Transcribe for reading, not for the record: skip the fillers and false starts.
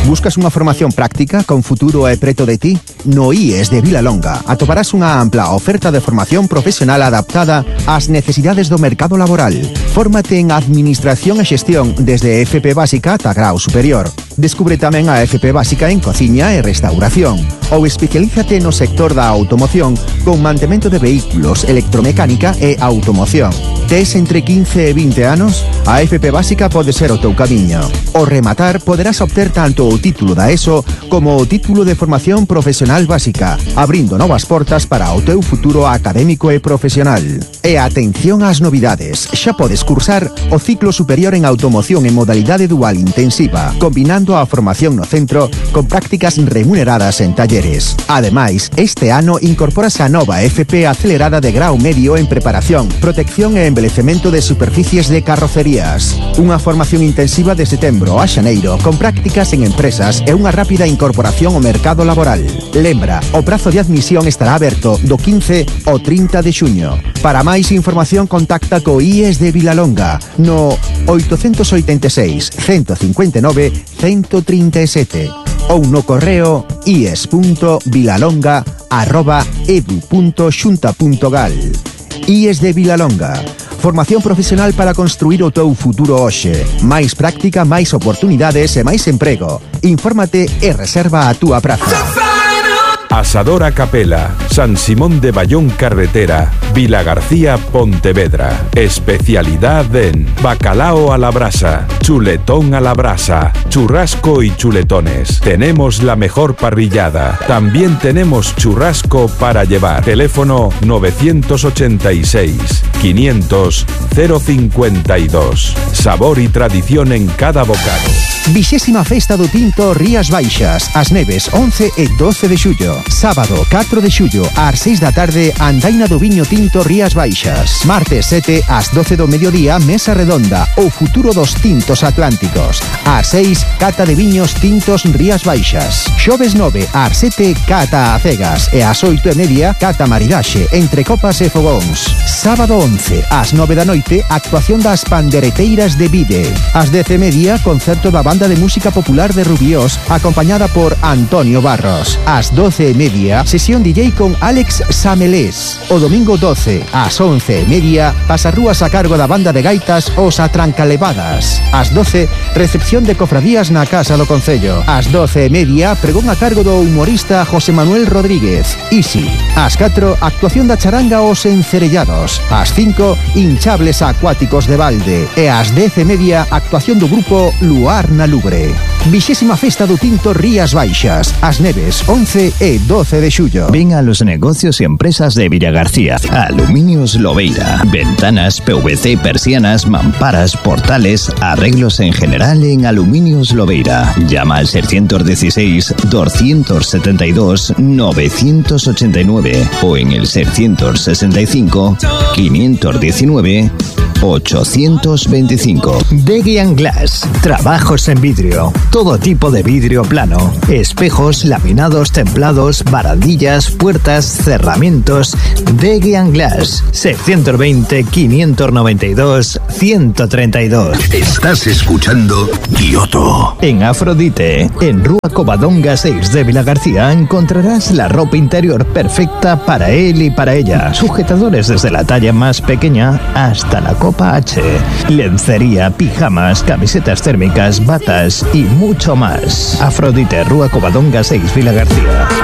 Buscas unha formación práctica con futuro e preto de ti? No IES de Vilalonga atoparás unha ampla oferta de formación profesional adaptada ás necesidades do mercado laboral. Fórmate en Administración e Xestión desde FP Básica ata grau superior. Descubre tamén a FP Básica en Cociña e Restauración. Ou especialízate no sector da automoción con mantemento de vehículos, electromecánica e automoción. Tes entre 15 e 20 anos? A FP Básica pode ser o teu camiño. Ao rematar, poderás obter tanto o título da ESO como o título de formación profesional básica, abrindo novas portas para o teu futuro académico e profesional. E atención ás novidades, xa podes cursar o ciclo superior en automoción en modalidade dual intensiva, combinando a formación no centro con prácticas remuneradas en talleres. Ademais, este ano incorporase a nova FP acelerada de grau medio en preparación, protección e embelecemento de superficies de carrocerías. Unha formación intensiva de setembro a xaneiro con prácticas en empresas e unha rápida incorporación ao mercado laboral. Lembra, o prazo de admisión estará aberto do 15 ao 30 de xuño. Para máis información contacta co IES de Vilalonga no 886 159 137 ou no correo ies.vilalonga@edu.xunta.gal. IES de Vilalonga. Formación profesional para construir o teu futuro hoxe. Máis práctica, máis oportunidades e máis emprego. Infórmate e reserva a túa praza. Asadora Capela, San Simón de Bayón Carretera, Vilagarcía, Pontevedra. Especialidad en bacalao a la brasa, chuletón a la brasa, churrasco y chuletones. Tenemos la mejor parrillada. También tenemos churrasco para llevar. Teléfono 986 500 052. Sabor y tradición en cada bocado. 20ª Festa do Tinto Rías Baixas, As Neves, 11 e 12 de xullo. Sábado, 4 de xullo, ás 6 da tarde, Andaina do Viño Tinto Rías Baixas. Martes 7, ás 12 do mediodía, Mesa Redonda, o futuro dos tintos atlánticos. Ás 6, cata de viños tintos Rías Baixas. Xoves 9, ás 7, cata a cegas. E ás 8:30, cata maridaxe, entre copas e fogóns. Sábado 11, ás 9 da noite, actuación das pandereteiras de Vide. Ás 10:30, concerto da banda de música popular de Rubiós, acompañada por Antonio Barros. Ás 12:30, sesión DJ con Alex Samelés. O domingo 12, ás 11:30, pasarrúas a cargo da banda de gaitas Os Atrancalevadas. Ás 12, recepción de cofradías na Casa do Concello. Ás 12:30, pregón a cargo do humorista José Manuel Rodríguez. Easy. Ás 4, actuación da charanga Os Encerellados. Ás 5, hinchables acuáticos de balde. E ás 10:30, actuación do grupo Luar na Lubre. 20ª Festa do Tinto Rías Baixas, As Neves, 11 e 12 de xullo. Ven a los negocios y empresas de Villagarcía. Aluminios Lobeira. Ventanas, PVC, persianas, mamparas, portales, arreglos en general en Aluminios Lobeira. Llama al 616 272 989 o en el 665 519 825. Degian Glass. Trabajos en vidrio. Todo tipo de vidrio plano. Espejos, laminados, templados, barandillas, puertas, cerramientos. Degian Glass. 620 592 132. Estás escuchando Kioto. En Afrodite, en Rúa Covadonga 6 de Vilagarcía, encontrarás la ropa interior perfecta para él y para ella. Sujetadores desde la talla más pequeña hasta la Copa H. Lencería, pijamas, camisetas térmicas, batas y mucho más. Afrodite, Rúa Covadonga 6, Vilagarcía.